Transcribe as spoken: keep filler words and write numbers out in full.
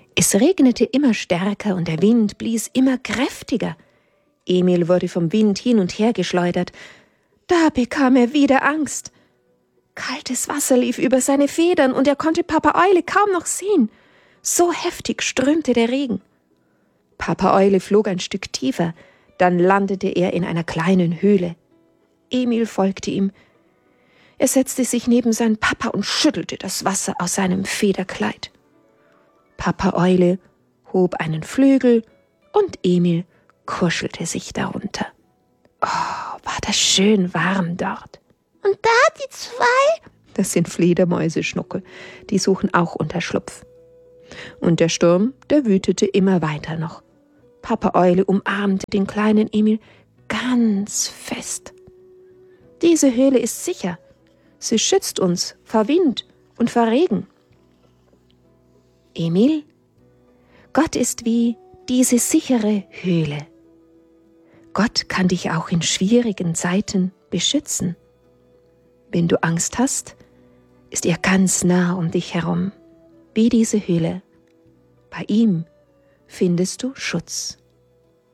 Es regnete immer stärker und der Wind blies immer kräftiger. Emil wurde vom Wind hin und her geschleudert. Da bekam er wieder Angst. Kaltes Wasser lief über seine Federn und er konnte Papa Eule kaum noch sehen. So heftig strömte der Regen. Papa Eule flog ein Stück tiefer, dann landete er in einer kleinen Höhle. Emil folgte ihm. Er setzte sich neben seinen Papa und schüttelte das Wasser aus seinem Federkleid. Papa Eule hob einen Flügel und Emil kuschelte sich darunter. Oh, war das schön warm dort. Und da die zwei? Das sind Fledermäuse, Schnuckel. Die suchen auch Unterschlupf. Und der Sturm, der wütete immer weiter noch. Papa Eule umarmte den kleinen Emil ganz fest. Diese Höhle ist sicher. Sie schützt uns vor Wind und vor Regen. Emil, Gott ist wie diese sichere Höhle. Gott kann dich auch in schwierigen Zeiten beschützen. Wenn du Angst hast, ist er ganz nah um dich herum, wie diese Höhle. Bei ihm findest du Schutz.